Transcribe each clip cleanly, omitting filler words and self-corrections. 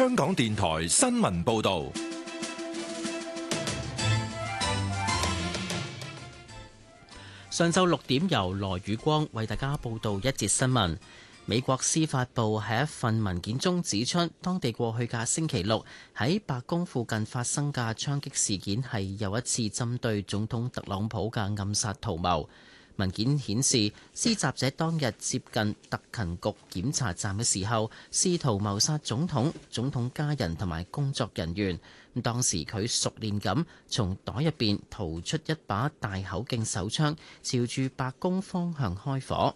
香港電台新聞報道。 上晝6點，由羅宇光為大家報道一節新聞。美國司法部喺一份文件中指出，當地過去嘅星期六喺白宮附近發生嘅槍擊事件係又一次針對總統特朗普嘅暗殺圖謀。文件顯示，施襲者當日接近特勤局檢查站嘅時候，試圖謀殺總統、總統家人同埋工作人員。當時佢熟練咁從袋入邊掏出一把大口徑手槍，朝住白宮方向開火。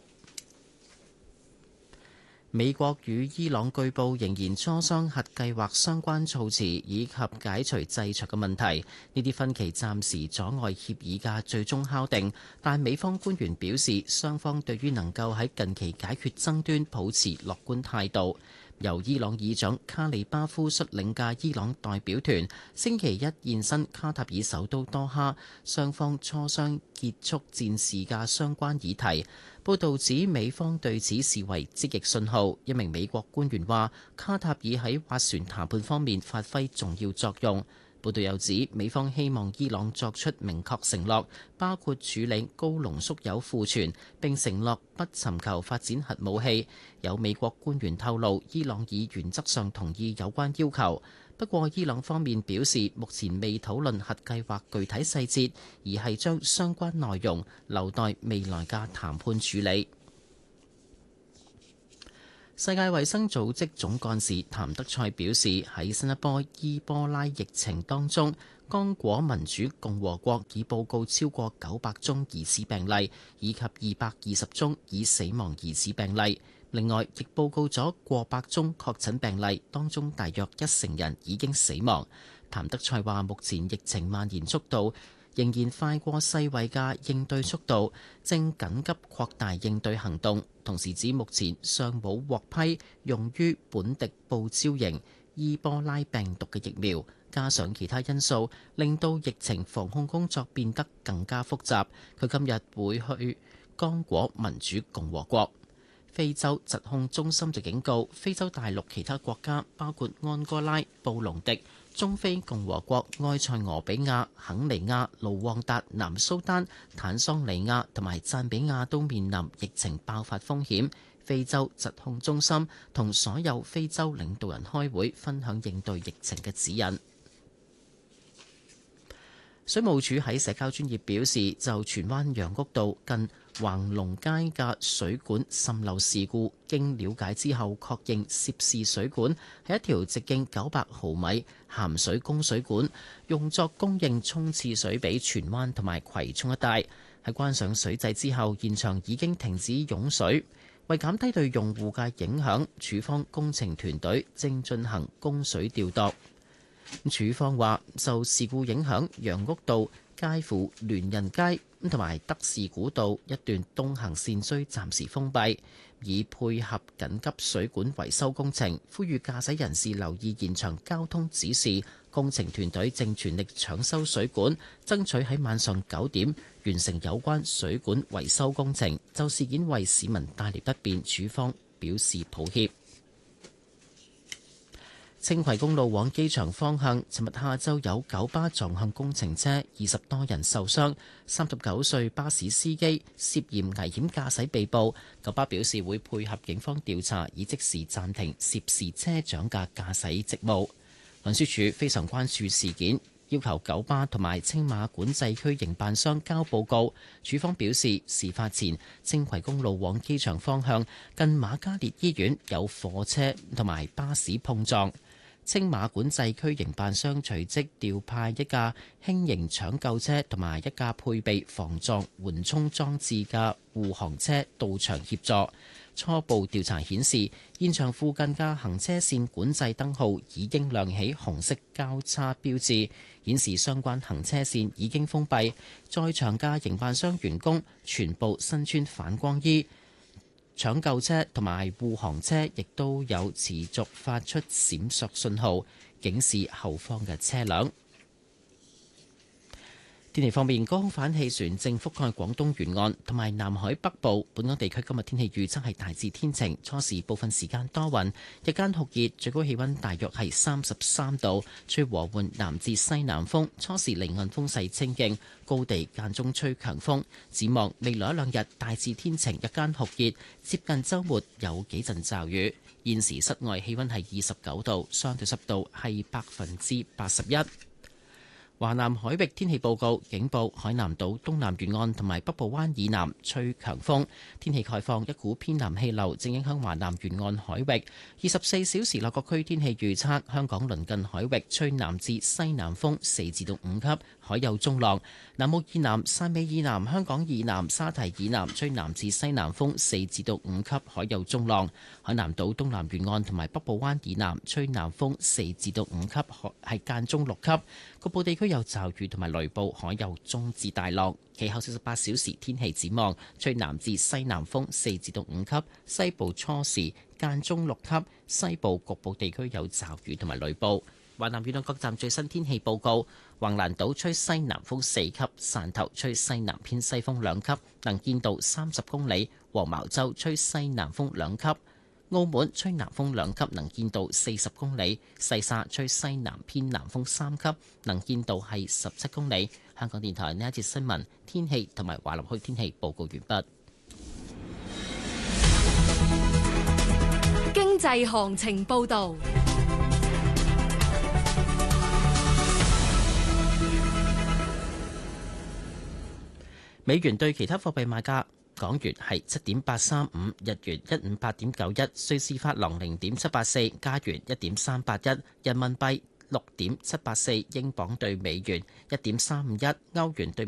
美國與伊朗據報仍然磋商核計劃相關措辭以及解除制裁嘅問題，呢啲分歧暫時阻礙協議嘅最終敲定，但美方官員表示，雙方對於能夠喺近期解決爭端保持樂觀態度。由伊朗議長卡里巴夫率領嘅伊朗代表團星期一現身卡塔爾首都多哈，雙方磋商結束戰事嘅相關議題。報導指美方對此視為積極信號。一名美國官員話，卡塔爾喺斡旋談判方面發揮重要作用。報道又指，美方希望伊朗作出明確承諾，包括處理高濃縮鈾庫存，並承諾不尋求發展核武器。有美國官員透露，伊朗已原則上同意有關要求。不過，伊朗方面表示，目前未討論核計劃具體細節，而係將相關內容留待未來嘅談判處理。世界衛生組織總幹事譚德塞表示，喺新一波伊波拉疫情當中，剛果民主共和國已報告超過900宗疑似病例，以及220宗已死亡疑似病例。另外，亦報告咗過百宗確診病例，當中大約1成人已經死亡。譚德塞話，目前疫情蔓延速度仍然快過世衛嘅應對速度，正緊急擴大應對行動。同時指目前尚冇獲批用於本地報招型伊波拉病毒嘅疫苗，加上其他因素，令到疫情防控工作變得更加複雜。佢今日會去剛果民主共和國。非洲疾控中心就警告，非洲大陸其他國家包括安哥拉、布隆迪、中非共和國、埃塞俄比亞、肯尼亞、盧旺達、南蘇丹、坦桑尼亞同埋贊比亞都面臨疫情爆發風險。非洲疾控中心同所有非洲領導人開會，分享應對疫情嘅指引。水務署喺社交專頁表示，就荃灣楊屋道近橫龍街嘅水管滲漏事故，經了解之後確認涉事水管係一條直徑900毫米鹹水供水管，用作供應沖廁水俾荃灣同埋葵涌一帶。喺關上水掣之後，現場已經停止湧水。為減低對用戶嘅影響，署方工程團隊正進行供水調度。署方話，受事故影響，楊屋道介乎聯仁街同埋德士古道一段東行線需暫時封閉，以配合緊急水管維修工程。呼籲駕駛人士留意現場交通指示。工程團隊正全力搶修水管，爭取喺晚上9點完成有關水管維修工程。就事件為市民帶嚟不便，署方表示抱歉。青葵公路往機場方向，尋日下晝有九巴撞向工程車，20多人受傷。39歲巴士司機涉嫌危險駕駛被捕。九巴表示會配合警方調查，以即時暫停涉事車長嘅駕駛職務。運輸署非常關注事件，要求九巴同埋青馬管制區營辦商交報告。署方表示，事發前青葵公路往機場方向近瑪嘉烈醫院有貨車同埋巴士碰撞。青馬管制區營辦商隨即調派一架輕型搶救車同埋一架配備防撞緩衝裝置嘅護航車到場協助。初步調查顯示，現場附近嘅行車線管制燈號已經亮起紅色交叉標誌，顯示相關行車線已經封閉。在場嘅營辦商員工全部身穿反光衣。搶救車同埋護航車亦都有持續發出閃爍信號，警示後方嘅車輛。 天氣方面，高空反氣旋正覆蓋廣東沿岸同埋南海北部。本港地區今日天氣預測係大致天晴，初時部分時間多雲，日間酷熱，最高氣溫大約係33度，吹和緩南至西南風，初時離岸風勢清勁，高地間中吹強風。展望未來一兩日大致天晴，日間酷熱，接近週末有幾陣驟雨。現時室外氣溫係29度，相對濕度係81%。華南海域天氣報告警報：海南島東南沿岸同埋北部灣以南吹強風，天氣概況，一股偏南氣流正影響華南沿岸海域。24小時內各區天氣預測：香港鄰近海域吹南至西南風4至到5級，海有中浪；南澳以南、汕尾以南、香港以南、沙堤以南吹南至西南風4至到5級，海有中浪；海南島東南沿岸同埋北部灣以南吹南風4至到5級，係間中6級。局部地區有驟雨同埋雷暴，海有中至大浪。其後48小時天氣展望，吹南至西南風4至到5級，西部初時間中6級，西部局部地區有驟雨同埋雷暴。華南沿岸各站最新天氣報告：橫瀾島吹西南風4級，汕頭吹西南偏西風2級，能見度30公里；黃茅洲吹西南風2級。澳門吹南風2級，能見度40公里；西沙吹西南偏南風3級，能見度係17公里。香港電台呢一節新聞天氣同埋華南區天氣報告完畢。 經濟行情報導， 美元對其他貨幣賣價。港元係7.835，日元158.91，瑞士法郎0.784，加元1.381，人民幣6.784，英鎊對美元1.351，歐元對